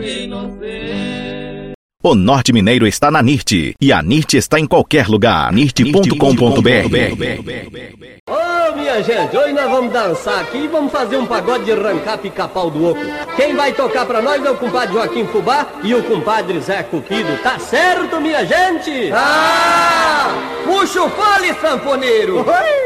O Norte Mineiro está na NIRT e a NIRT está em qualquer lugar. NIRT.com.br. Ô, minha gente, hoje nós vamos dançar aqui e vamos fazer um pagode de arrancar pica-pau do oco. Quem vai tocar pra nós é o compadre Joaquim Fubá e o compadre Zé Cupido. Tá certo, minha gente? Ah! Puxa o fole, sanfoneiro! Oi!